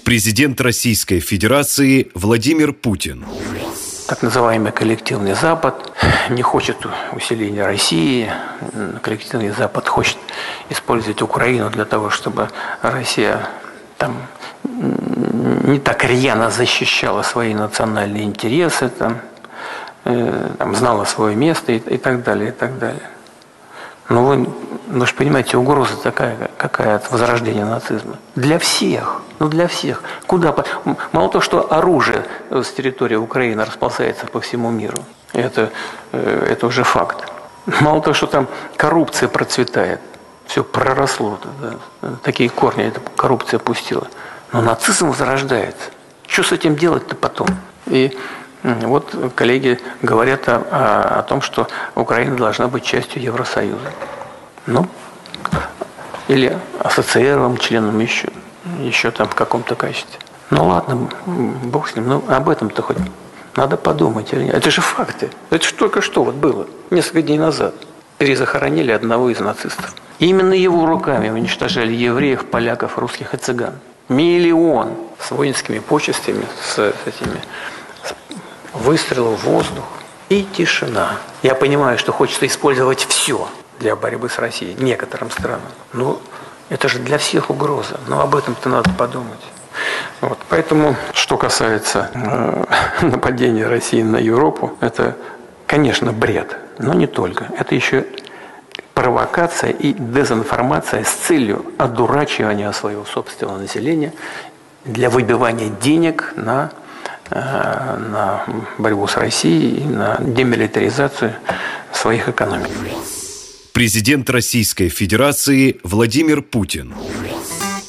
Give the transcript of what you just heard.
Президент Российской Федерации Владимир Путин. Так называемый коллективный Запад не хочет усиления России. Коллективный Запад хочет использовать Украину для того, чтобы Россия там не так рьяно защищала свои национальные интересы, там знала свое место и так далее, и так далее. Но вы же понимаете, угроза такая, какая от возрождения нацизма. Для всех. Для всех. Куда? Мало того, что оружие с территории Украины расползается по всему миру. Это уже факт. Мало того, что там коррупция процветает. Все проросло. Да. Такие корни эта коррупция пустила. Но нацизм возрождается. Что с этим делать-то потом? И вот коллеги говорят о том, что Украина должна быть частью Евросоюза. Или ассоциированным членом еще там в каком-то качестве. Ладно, бог с ним. Об этом-то хоть надо подумать. Или нет. Это же факты. Это же только что было, несколько дней назад. Перезахоронили одного из нацистов. Именно его руками уничтожали евреев, поляков, русских и цыган. 1 000 000 с воинскими почестями, с выстрелов в воздух и тишина. Я понимаю, что хочется использовать все для борьбы с Россией, некоторым странам. Это же для всех угроза. Об этом-то надо подумать. Поэтому, что касается нападения России на Европу, это, конечно, бред, но не только. Это еще провокация и дезинформация с целью одурачивания своего собственного населения для выбивания денег на борьбу с Россией и на демилитаризацию своих экономик. Президент Российской Федерации Владимир Путин.